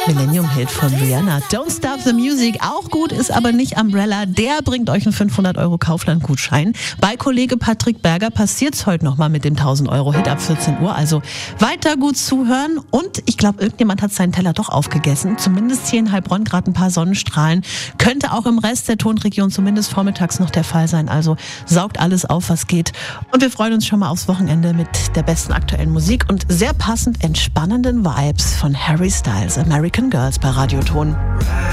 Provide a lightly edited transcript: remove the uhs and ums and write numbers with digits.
Millennium-Hit von Rihanna. Don't Stop the Music, auch gut, ist aber nicht Umbrella. Der bringt euch einen 500€ Kaufland-Gutschein. Bei Kollege Patrick Berger passiert's heute nochmal mit dem 1000-Euro-Hit ab 14 Uhr. Also weiter gut zuhören. Und ich glaube, irgendjemand hat seinen Teller doch aufgegessen. Zumindest hier in Heilbronn gerade ein paar Sonnenstrahlen. Könnte auch im Rest der Tonregion zumindest vormittags noch der Fall sein. Also saugt alles auf, was geht. Und wir freuen uns schon mal aufs Wochenende mit der besten aktuellen Musik und sehr passend entspannenden Vibes von Harry Styles, American Girls bei Radioton.